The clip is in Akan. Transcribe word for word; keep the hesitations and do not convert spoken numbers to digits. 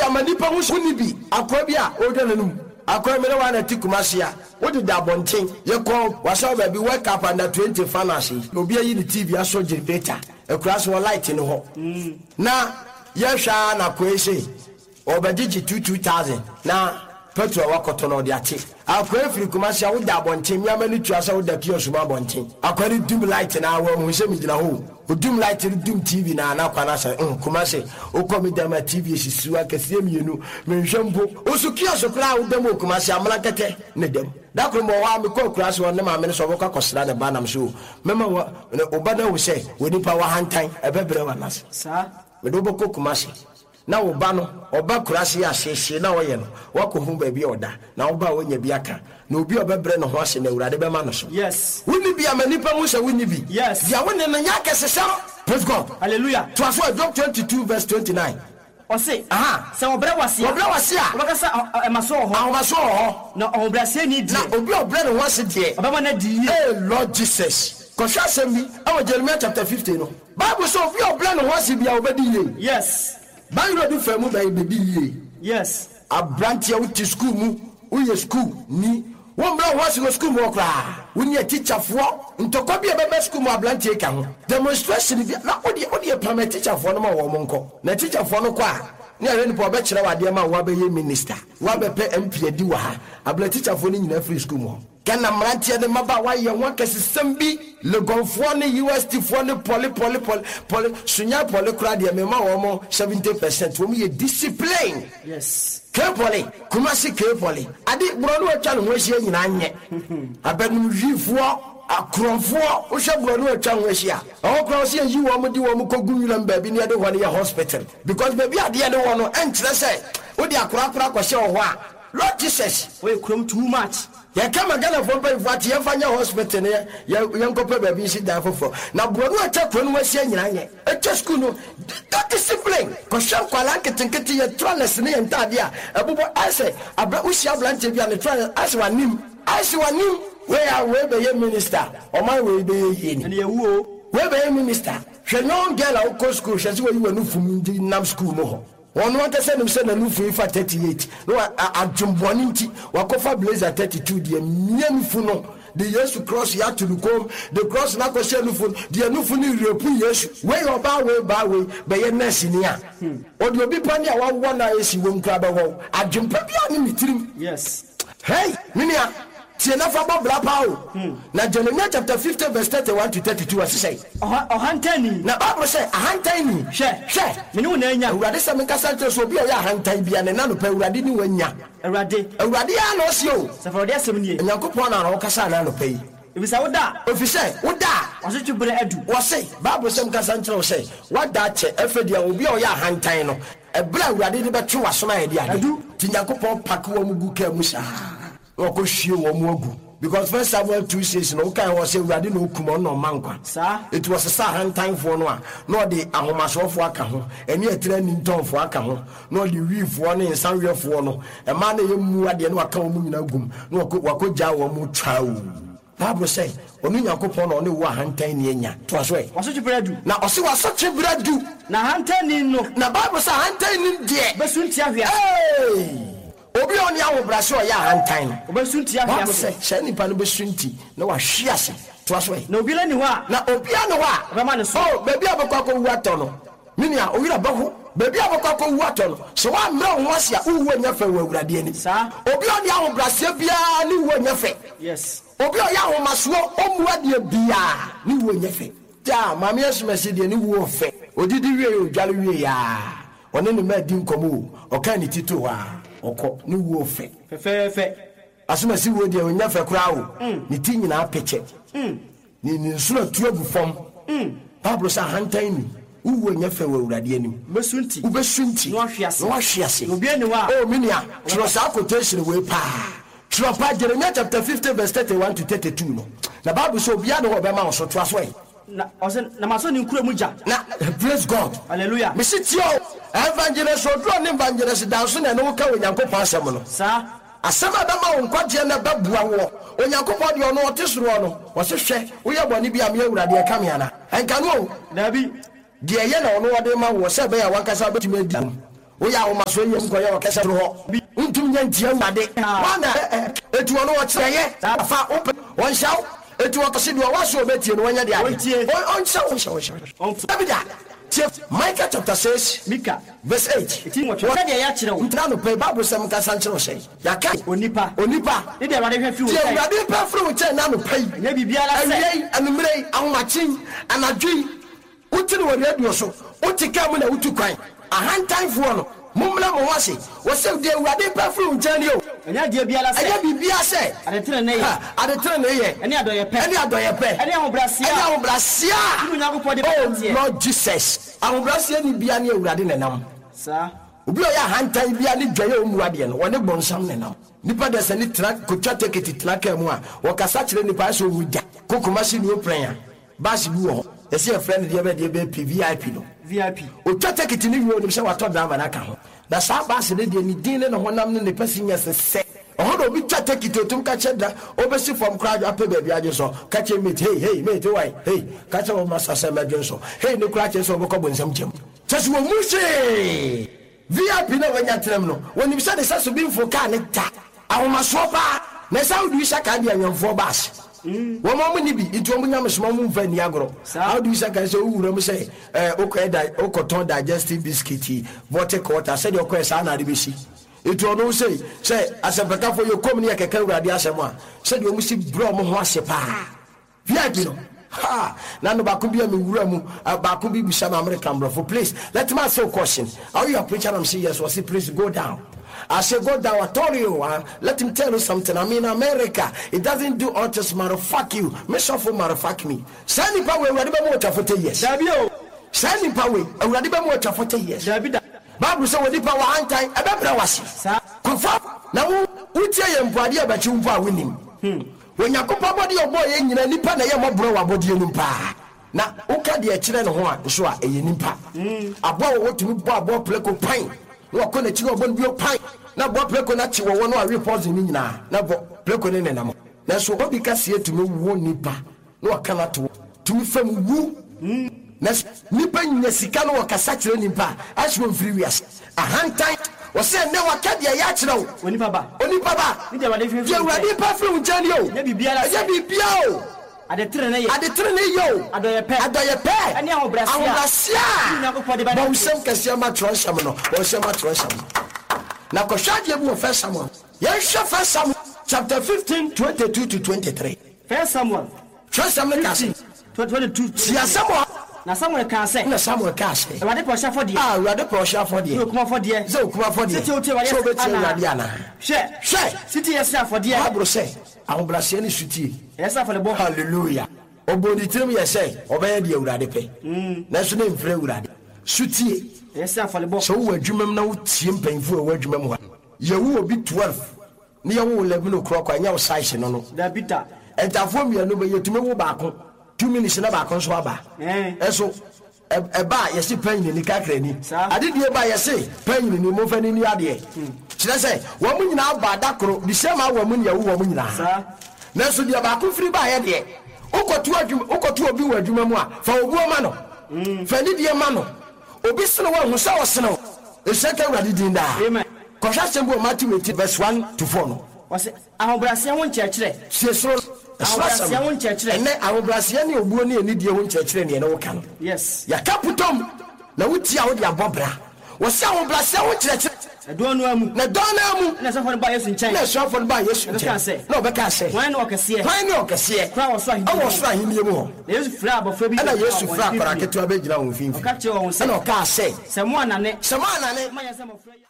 amanipa hu suni bi akwa bi a odwananum akwa mere wa na tikumasia wodi da bonten ye ko wasa ba bi wake up under twenty fantasy obi ayi the T V aso generator e kura so light ni ho na ye hwa na kwese obedigi two thousand na petrol wakoto no de ate akwa efiri kumasia wo da bonten mi amani tuasa wo da kiosu ma bonten akwa ni dum light na wa hu se mi gina ho odum light dum T V na na kwa na se kumase okomi da ma T V sisu akase mienu menhwembo osukia sokra wo dem kumase amlakete ne dem da kro mo wa me ko kura so ne ma me so bokwa kosra ne ba nam so mema wo obada wo se wo nipa wa hantan ebebre wa nas sa me do bokko kumase na wo ba no oba kurase ya hyehye na wo ye no wako hu ba bi oda na wo ba wo nya bi aka na obi obebre no ho ase na urade be ma no so yes woni bi amanipa mu se woni bi yes dia woni na nya kesesam praise God hallelujah to aso Job twenty-two verse twenty-nine o say aha se obre wase obre wase a obaka sa e maso ho a maso ho na obre se ni di na obi obre no ho ase de obama na di eh Lord Jesus ko sha sembi awo Jeremiah chapter fifty no Bible so obi obre no ho ase bia obedi ye yes Bible do famu ba ibedi ye yes abrantia wuti school mu uye school ni won bra ho ase school mu okra woni teacher fo ntokwa bia bebe school mu abrantia ka ho demonstration bia na odi odi permit teacher fo no ma wo monko na teacher fo no kwa ni are ni po be kire wade ma wo be ye minister wo be pe M P adi wa ha abla teacher fo ni nyina free school mu kana mrantia de maba wa ye won kesesem bi le gonfo ni U S T fo ni poli poli poli poli sunya poli kra de me ma wo mo seventy percent wo ye discipline yes kepoli kumasi kepoli adi bro no atwa no hwehia nyina anye abenu hwifo akronfo wo hwe bro no atwa no hwehia o kra se yi wo mo di wo mo kogu nyulam ba bi ne de ho ne hospital because baby ade de wo no entre se wo di akora akora ko hye wo ho a Lord Jesus we krom too much ya kama gana fo pa ifati ya fanya hospital ne ya yankope ba bi si da fofo na bro no atwa kro no hwehia nyina anye etwa school no that discipline ko hwe kwala ketenkete ya trellis ne ntade a ebubo ase abra usia blante bia ne trellis ase wanim ase wanim we are we be ye minister o man we be ye ni ne yewu we be ye minister hwe no girl a ko school hwe se we wanu fum ndi nam school mo ho one want to send him send a new for thirty-eight no a jumboniti wakofa blazer thirty-two the miam funo the years to cross ya to come the cross na ko shenu fun the new fun repu yesu way oba way ba way be ye nurse ni a o de obi pani a wa wo na esi wo nkra ba wo adwumpa bia ni mitirim yes hey minia tiena fa babla pawo na Jeremiah chapter fifty verse thirty-one to thirty-two as say o hantani na Bible say a hantani she she me ni wona nya urade se menka santre so bi o ya hantan bia ne na no pa urade ni wanya urade urade ya no se o se fa urade asem ni Nyankopon na ro kasa na no pa yi ebisa woda ofise woda waso twbre adu wo say Bible se menka santre o say wada che efedia obi o ya hantan no ebra urade de betwe wasoma ya di ade ti Nyankopon pak wo mugu ka mu sa wako hwie wo mu agu because first Samuel two says no kai was say urade no kuma no mankwa sa it was a sa hantan fo no a no de ahomasofo aka ho eni etra ni ntonfo aka ho no de wifo no nsanwefo no e ma na yemu ade no aka wo mu nyina gum no wako ja wo mu twawo Bible say onu Nyankopon no ne wo hantan ni enya to aso e waso twbradu na osi waso twbradu na hantani no na Bible say hantan ni de besunti ahwea hey obi oni awo brase o ya hantan obesunti ahwea se se nipa no besunti na wa hwiase to aso e na obi la ni ho a na obi a no ho a be ma ne so oh baby abakwa ko wuato no minia owira bahu baby abakwa ko wuato no so wa mra ho ase a uwu anya fa wa awurade ani sa obi oni awo brase bia ni uwu anya fa yes obi o ya ho maso o mu ade bia ni uwu anya fa ja mama yesu mesi de ni uwu fa odidi wie o dwale wie ya one ni ma di nkomo o kan ni tito wa oko ni wo fe fe fe asuma si wo de onya fe kura wo ni ti nyina apeche mm ni ni nsura tuagu fam mm Bible sa hantan ni wo nya fe wo urade anim besunti wo besunti no ahwiase no ahwiase obi ani wa oh minia tro sa quotation we pa tro pa Jeremiah chapter fifty verse thirty-one to thirty-two no na Bible so obi ade ho be ma so to aso e na osen na maso ni nkura mu ja na praise God hallelujah me sitio evangelist odro ne evangelist danso na no ka Onyankopon asem no sa asema ba ma wonkwaje na babua wo Onyankopon de ono otesoro no wo se hwe wo ye boni bia me awurade aka me ana enka no dabi de ye na ono wode ma wo se be ya wankasa betime di wo ya wo maso yem ko ye wo kesa ho ntum nya ntia ngade wana etu ono wo kyereye afa won shaw etu wo kase do wo so betie no wanya de ade on shaw on shaw on abida Micah chapter six Mika verse eight. What they ya kyerɛ wo ntra no pay Bible sam ka san kyerɛ wo sɛ ya ka onipa onipa ne de awade hwɛ fi wo sɛ sɛ awade pa fro wo kyɛ na no pay ne bibia la sɛ awei anumrei ahomakyen anadwi wotiri wo radio so wotika mu na wotu kwan ahantanfoɔ no mumla mo wase wo sɛ de awade pa fro wo kyɛ ne o anya de bia la sɛ anya bibia sɛ ade tere ne yɛ ade tere ne yɛ ɛne adɔyɛ pɛ ɛne adɔyɛ pɛ ɛne ahobrasia ɛne ahobrasia inu Nyankopɔn de bɛtie Lord Jesus ahobrasia ni bia ne awurade nenam sa obi o ya hantan bia ne dwaye omuade no wone bonsam nenam nipa de sɛ ne tra kotwa teketi tra ka mu a wɔkasa kyerɛ nipa so omugya kokoma si ne opran a basi bi wɔ ɛsɛ yɛ friend de be de be V I P no V I P o twa teketi ne wi onim sɛ watɔ drama na ka ho na saa basi ne de ni din ne honam ne ne pɛsi nya sɛ oh no, be chat take it to catch it. Obviously, from crowd up a baby. I just saw catch him. Hey, hey, mate, why? Hey, catch him, Master Sam Johnson. Hey, no crutches over Cobble some gym. Just one mushy. V I P never yet terminal. When you said the sense of being for Canada, I must swap. Next, how do you say candy and your four bars? One moment, it won't be a small move for Niagara. How do you say, I say, okay, Ocoton digestive biscuit, water court. I said, your question, I did see. It will no say, say, as a better for your company, I can carry the Asama. Said you must see Brom Wasepa. V I P no. Ha! Nano Bakubi and Muramu, Bakubi Bishan American bro. For please, let me ask you a question. Are you a preacher? I'm saying yes, was he please go down? I say go down, I told you, uh, let him tell you something. I'm in America. It doesn't do all just matter fuck you. Me suffer matter fuck me. Send him away, ready by for ten years. Send him away, ready by for ten years. Bible say we power antan e bebra wase sa konfa na wo utie ye mpade abachi mpo a wonim hm when yakopa body obo ye nyina nipa na ye mobro wa body enu pa na uka de akire ne ho a so a eye nipa hm abo wo tumi bo abo pleko pan wo ko na chi obo bi pan na bo pleko na chi wo no a report ni nyina na bo pleko ne nenam na so obi ka se tumi wo nipa na wo kana to tumi fam wu hm Nes nipa nyesika no wakasa kyerɛ nipa aswo mfiri wiase ahantan wɔsɛ ne waka de ya kyerɛ wo onipa ba onipa ba ne de wade fi fi ye wade pa fi unjani o ne bibia la ye bibia o ade tere ne ye ade tere ne ye o adoye pɛ adoye pɛ ɛne ahobrasia ahobrasia Nyankopɔn de ba ba usem kɛse ma tronsham no usem ma tronsham na ko hwade bu first Samuel ye hwɛ first Samuel chapter fifteen twenty-two to twenty-three first Samuel first Samuel kasi twenty-two tia Samuel na Samuel ka sɛ na Samuel ka sɛ wade pɔsha fɔde ah wade pɔsha fɔde zo kuma fɔde zo kuma fɔde siti o te wade so beti wade ana hwɛ hwɛ siti yɛsɛ fɔde Bible sɛ ahobrasia ne sutie yɛsɛ fɔde bɔ hallelujah obodi tirim yɛsɛ ɔbɛyɛ de awurade pɛ na so ne mfrɛ awurade sutie yɛsɛ fɔde bɔ so wo adwumam na wo tie mpanyfo wo adwumam ha yɛwo obi twelve ne yɛwo eleven o'clock anya wo size no no dabita entafo mianu be yɛtumi wo baako two minutes na baako so aba eh eso eba yesi panyin ni kakra ni ade die ba yesi panyin ni mo fa ni ni ade kire se wo mu nyina aba dakoro di sema wo mu nyawu wo mu nyina sa na so die ba ko firi ba ye de ukotu adwuma ukotu obi wa adwuma mu a fa obuo ma no fa ni die ma no obi sene wo hu sa wo sene e seka wadi din da amen ko hwa sembo Matthew eighteen verse one to four no wose ahobrasia ho nkyerɛkyerɛ sie so ahobrasia ho nkyerɛkyerɛ ene ahobrasia ne obuo ne ani die ho nkyerɛkyerɛ ne ne wo kan yes ya kaputom na wutia wo de abobra wo se ahobrasia ho nkyerɛkyerɛ do no amu na do no amu na so fon ba Yesu nkyɛn na so fon ba Yesu nkyɛn na obeka sɛ wan na okɛseɛ wan na okɛseɛ kra wo so ahindi awo so ahindi mu ho Yesu fira abofra bi na Yesu fira akora ketewa be gyina wo mfimfi ɔka kyerɛ wo sɛ na ɔka sɛ sɛ mo anane sɛ mo anane ma yɛ sɛ mo fira